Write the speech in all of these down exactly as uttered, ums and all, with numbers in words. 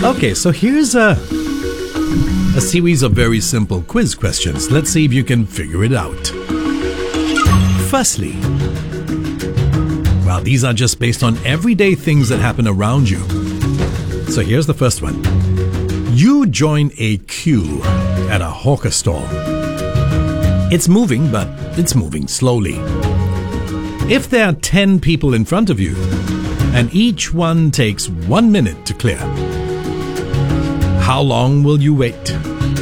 Okay, so here's a, a series of very simple quiz questions. Let's see if you can figure it out. Firstly, well, these are just based on everyday things that happen around you. So here's the first one. You join a queue at a hawker stall. It's moving, but it's moving slowly. If there are ten people in front of you, and each one takes one minute to clear, how long will you wait?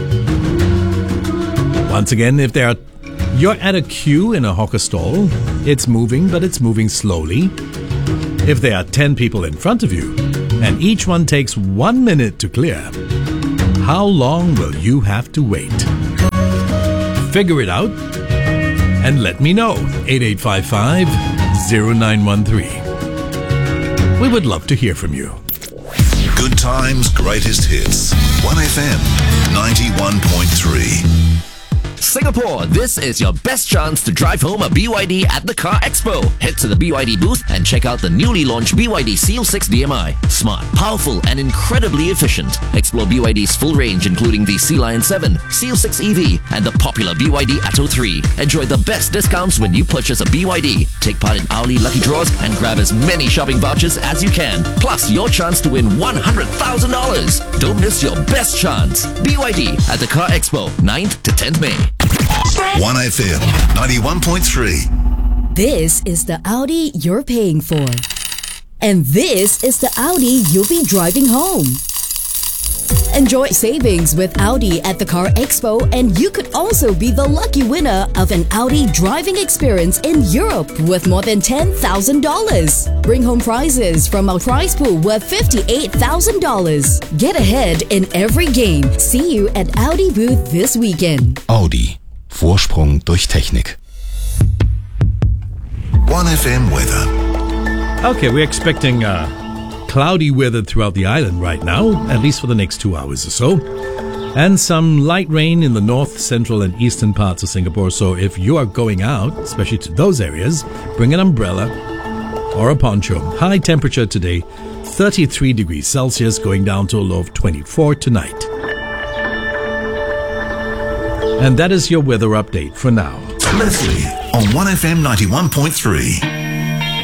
Once again, if there are, you're at a queue in a hawker stall, it's moving, but it's moving slowly. If there are ten people in front of you, and each one takes one minute to clear, how long will you have to wait? Figure it out and let me know. eight eight five five, zero nine one three. We would love to hear from you. Good times, greatest hits. one F M ninety-one point three. Singapore, this is your best chance to drive home a B Y D at the Car Expo. Head to the B Y D booth and check out the newly launched B Y D Seal six D M I. Smart, powerful, and incredibly efficient. Explore B Y D's full range, including the Sea Lion seven, Seal six E V, and the popular B Y D Atto three. Enjoy the best discounts when you purchase a B Y D. Take part in hourly lucky draws and grab as many shopping vouchers as you can. Plus, your chance to win one hundred thousand dollars. Don't miss your best chance. B Y D at the Car Expo, ninth to tenth May. one F M ninety-one point three. This is the Audi you're paying for. And this is the Audi you'll be driving home. Enjoy savings with Audi at the Car Expo, and you could also be the lucky winner of an Audi driving experience in Europe with more than ten thousand dollars. Bring home prizes from our prize pool worth fifty-eight thousand dollars. Get ahead in every game. See you at Audi booth this weekend. Audi. Vorsprung durch Technik. one F M weather. Okay, we're expecting uh, cloudy weather throughout the island right now, at least for the next two hours or so. And some light rain in the north, central, and eastern parts of Singapore. So if you are going out, especially to those areas, bring an umbrella or a poncho. High temperature today, thirty-three degrees Celsius, going down to a low of twenty-four tonight. And that is your weather update for now. Leslie on one F M ninety-one point three.